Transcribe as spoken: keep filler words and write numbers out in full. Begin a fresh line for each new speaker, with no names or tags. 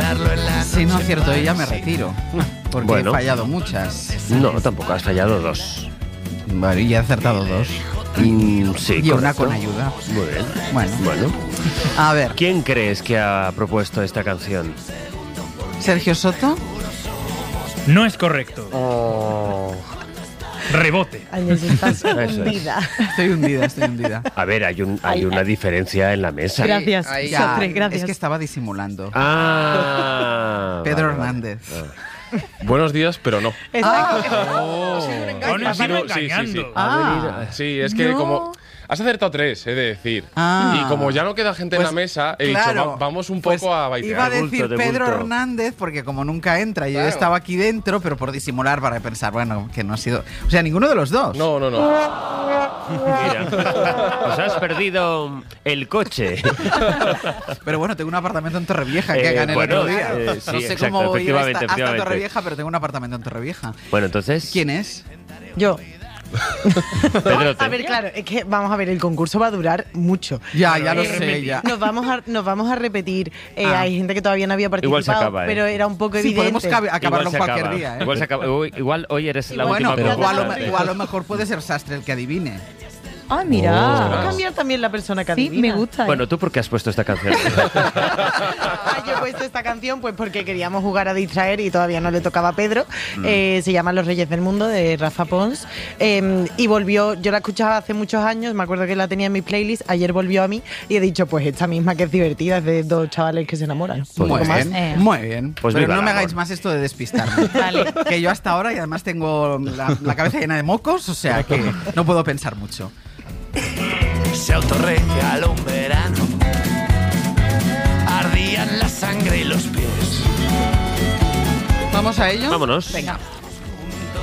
imaginarlo en la
Si no
noche
acierto
para
ella, me
siempre.
retiro. Porque
Bueno.
he fallado muchas.
No, tampoco, has fallado dos.
Vale, y he acertado dos.
Mm, sí,
Y una
correcto.
con ayuda.
Muy bien.
Bueno.
Bueno.
A ver,
¿Quién crees que ha propuesto esta canción?
Sergio Soto.
No es correcto.
Oh.
Rebote.
Años estás
Eso es.
hundida.
Estoy hundida, estoy hundida.
A ver, hay, un, hay
Ay,
una
ay.
diferencia en la mesa.
Gracias,
Ahí ya,
Sotre, gracias.
Es que estaba disimulando.
Ah.
Pedro
vale, vale.
Hernández.
Buenos días, pero no.
Está-
Aún
Ha
encima
sido- sí, sí, sí.
engañando.
Ah,
Sí, es que
No.
como... Has acertado tres, he de decir.
Ah.
Y como ya no queda gente en
Pues,
la mesa, he
claro,
dicho, "Va- vamos un
pues
poco a
iba a
baitear.
De
decir
bulto, de
Pedro
bulto.
Hernández, porque como nunca entra, yo
Claro.
estaba aquí dentro, pero por disimular, para pensar, bueno, que no ha sido. O sea, ninguno de los dos.
No, no, no.
Mira, pues has perdido el coche.
Pero bueno, tengo un apartamento en Torrevieja que
Eh,
gané
bueno,
el otro día.
eh, sí,
no sé
exacto,
cómo voy a ir hasta,
efectivamente,
hasta
efectivamente.
Torrevieja, pero tengo un apartamento en Torrevieja.
Bueno, entonces,
¿Quién es?
Yo.
Pedro,
A ver, claro, es que vamos a ver, el concurso va a durar mucho.
Ya, ya lo
Eh,
sé, ya.
Nos vamos a, nos vamos a repetir. Eh,
Ah.
Hay gente que todavía no había participado,
Igual se acaba, ¿eh?
pero era un poco
Sí,
evidente.
podemos cabe- acabarlo
igual se
cualquier
acaba.
día, ¿eh?
Igual, se acaba. Uy, igual hoy eres la
Bueno,
última
pero igual, a lo-
concursante.
igual a lo mejor puede ser Sastre el que adivine.
Ah, mira.
Va a cambiar también la persona que
Sí,
adivina.
me gusta. ¿eh?
Bueno, ¿tú por qué has puesto esta canción?
Ah, yo he puesto esta canción pues porque queríamos jugar a distraer y todavía no le tocaba a Pedro.
Mm.
Eh, se llama Los Reyes del Mundo, de Rafa Pons. Eh, y volvió, yo la escuchaba hace muchos años, me acuerdo que la tenía en mi playlist, ayer volvió a mí y he dicho, pues esta misma que es divertida, es de dos chavales que se enamoran. Un
Muy
poco más.
bien,
Eh.
muy bien.
Pues
Pero
viva
no
el
me
amor.
hagáis más esto de despistarme.
Vale.
Que yo hasta ahora y además tengo la, la cabeza llena de mocos, o sea que no puedo pensar mucho.
Se autorregaló un verano. Ardían la sangre y los pies.
¿Vamos a ello?
Vámonos.
Venga.